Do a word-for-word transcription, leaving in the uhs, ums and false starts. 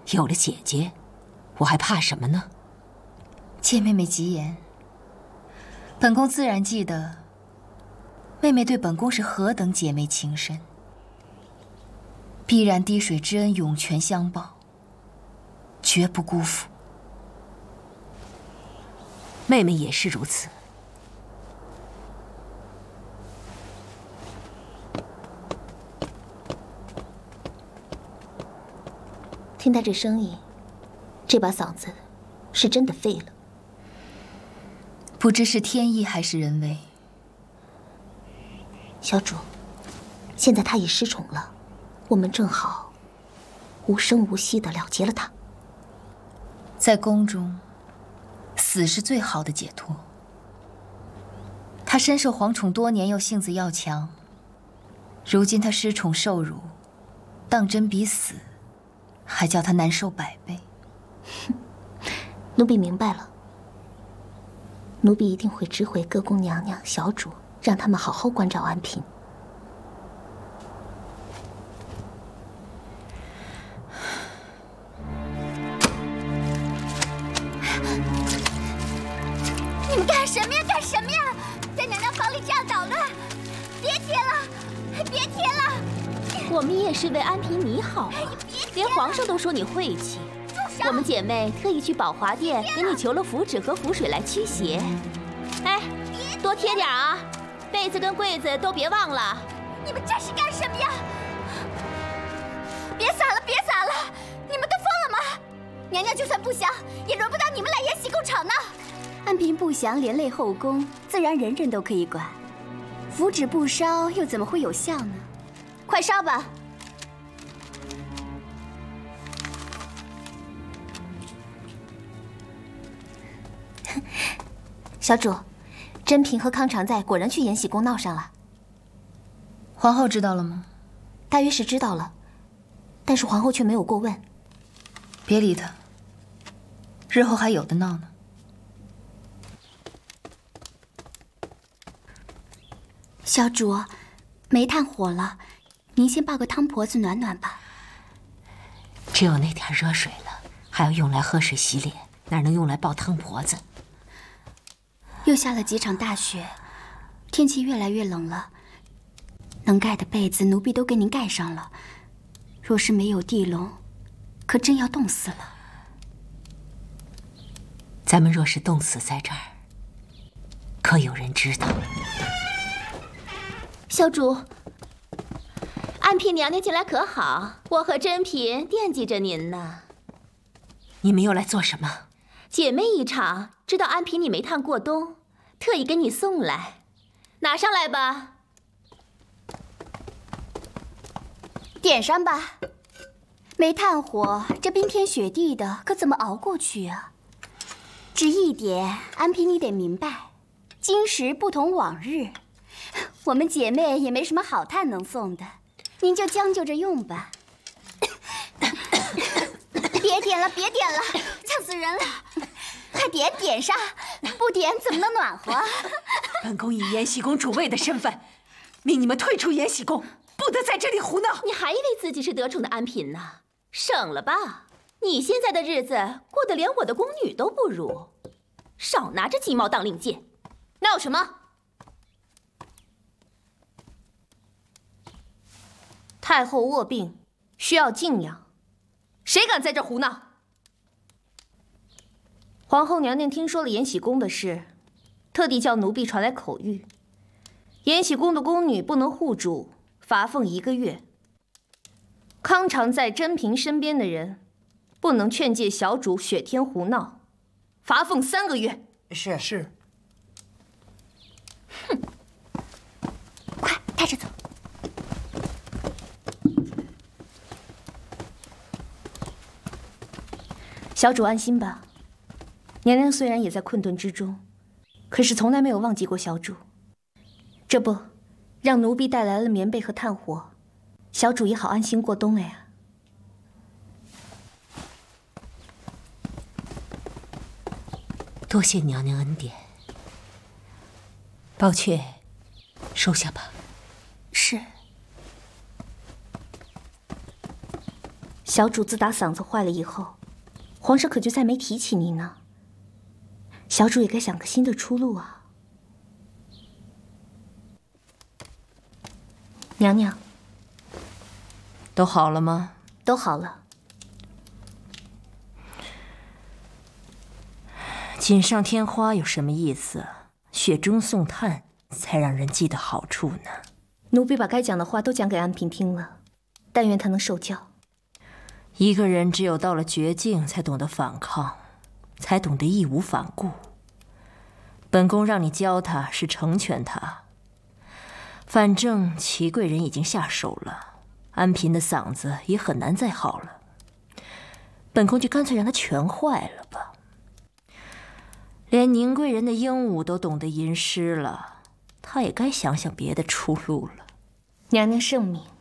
有了姐姐，我还怕什么呢？ 借妹妹吉言，本宫自然记得，妹妹对本宫是何等姐妹情深，必然滴水之恩涌泉相报，绝不辜负。 妹妹也是如此。 听他这声音，这把嗓子是真的废了。 不知是天意还是人为。 小主，现在他已失宠了，我们正好无声无息地了结了他。 在宫中，死是最好的解脱。他深受皇宠多年，又性子要强，如今他失宠受辱，当真比死还叫他难受百倍。 奴婢明白了，奴婢一定会知会各宫娘娘、小主，让他们好好关照安嫔。 你们干什么呀？干什么呀？在娘娘房里这样捣乱，别贴了，别贴了！ 我们也是为安嫔你好啊，连皇上都说你晦气。我们姐妹特意去宝华殿给你求了符纸和符水来驱邪。哎，多贴点啊！被子跟柜子都别忘了。 你们这是干什么呀？别撒了，别撒了！你们都疯了吗？娘娘就算不想，也轮不到你们来延禧宫吵闹。 安嫔不祥连累后宫，自然人人都可以管。符纸不烧，又怎么会有效呢？快烧吧！ 小主，珍嫔和康常在果然去延禧宫闹上了。 皇后知道了吗？ 大约是知道了，但是皇后却没有过问。 别理她，日后还有的闹呢。 小主，煤炭火了，您先抱个汤婆子暖暖吧。 只有那点热水了，还要用来喝水洗脸，哪能用来抱汤婆子？ 又下了几场大雪，天气越来越冷了。能盖的被子奴婢都给您盖上了，若是没有地笼，可真要冻死了。 咱们若是冻死在这儿，可有人知道？ 小主，安嫔娘娘近来可好？我和珍嫔惦记着您呢。 你们又来做什么？ 姐妹一场，知道安嫔你煤炭过冬，特意给你送来，拿上来吧。 点上吧。煤炭火，这冰天雪地的，可怎么熬过去啊？只一点，安嫔你得明白，今时不同往日。我们姐妹也没什么好炭能送的，您就将就着用吧。 别点了，别点了，呛死人了！快点，点上，不点怎么能暖和？ 本宫以延禧宫主位的身份，命你们退出延禧宫，不得在这里胡闹。 你还以为自己是得宠的安嫔呢？省了吧！你现在的日子过得连我的宫女都不如，少拿着鸡毛当令箭，闹什么？ 太后卧病，需要静养，谁敢在这胡闹？皇后娘娘听说了延禧宫的事，特地叫奴婢传来口谕：延禧宫的宫女不能护主，罚俸一个月。康常在珍嫔身边的人，不能劝诫小主雪天胡闹，罚俸三个月。 是是。 哼，快带着走。 小主安心吧，娘娘虽然也在困顿之中，可是从来没有忘记过小主。这不，让奴婢带来了棉被和炭火，小主也好安心过冬了呀。 多谢娘娘恩典，宝雀，收下吧。 是。 小主自打嗓子坏了以后，皇上可就再没提起你呢。小主也该想个新的出路啊。娘娘， 都好了吗？ 都好了。 锦上添花有什么意思？雪中送炭才让人记得好处呢。 奴婢把该讲的话都讲给安嫔听了，但愿她能受教。 一个人只有到了绝境，才懂得反抗，才懂得义无反顾。本宫让你教他，是成全他。反正齐贵人已经下手了，安嫔的嗓子也很难再好了。本宫就干脆让他全坏了吧。连宁贵人的鹦鹉都懂得吟诗了，他也该想想别的出路了。 娘娘圣明。